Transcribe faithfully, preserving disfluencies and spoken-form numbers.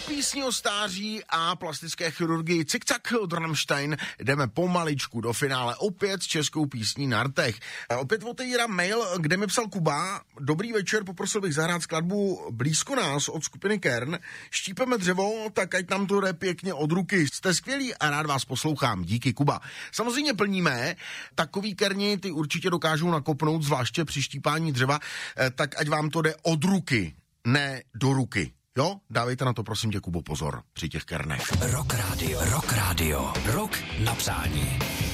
písní o stáří a plastické chirurgii Cikcak od Rammstein jdeme pomaličku do finále opět s českou písní na rtech. Opět otevírám mail, kde mi psal Kuba. Dobrý večer, poprosil bych zahrát skladbu Blízko nás od skupiny Kern. Štípeme dřevo, tak ať nám to jde pěkně od ruky. Jste skvělí a rád vás poslouchám. Díky, Kuba. Samozřejmě plníme. Takový kerni ty určitě dokážou nakopnout, zvláště při štípání dřeva, tak ať vám to jde od ruky, ne do ruky. Jo, dávejte na to, prosím tě, Kubo, pozor při těch kernech. Rock Radio, Rock Radio, Rock na přání.